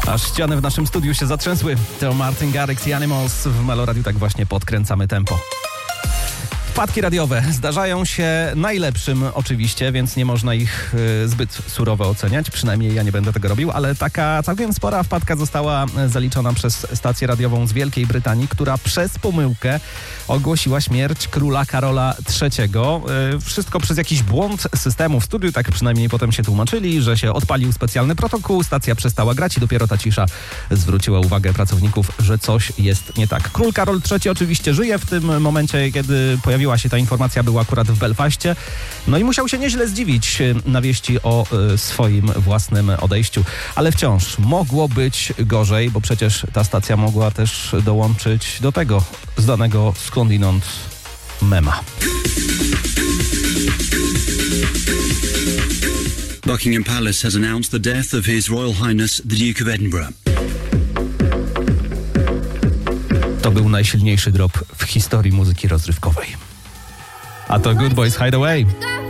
Aż ściany w naszym studiu się zatrzęsły. To Martin Garrix i Animals w Meloradiu. Tak właśnie podkręcamy tempo. Wpadki radiowe zdarzają się najlepszym oczywiście, więc nie można ich zbyt surowo oceniać. Przynajmniej ja nie będę tego robił, ale taka całkiem spora wpadka została zaliczona przez stację radiową z Wielkiej Brytanii, która przez pomyłkę ogłosiła śmierć króla Karola III. Wszystko przez jakiś błąd systemu w studiu, tak przynajmniej potem się tłumaczyli, że się odpalił specjalny protokół, stacja przestała grać i dopiero ta cisza zwróciła uwagę pracowników, że coś jest nie tak. Król Karol III oczywiście żyje. W tym momencie, kiedy pojawiła się ta informacja, był akurat w Belfaście. No i musiał się nieźle zdziwić na wieści o swoim własnym odejściu. Ale wciąż mogło być gorzej, bo przecież ta stacja mogła też dołączyć do tego znanego skądinąd mema. Buckingham Palace has announced the death of His Royal Highness the Duke of Edinburgh. To był najsilniejszy drop w historii muzyki rozrywkowej. A to Good Boys Hideaway.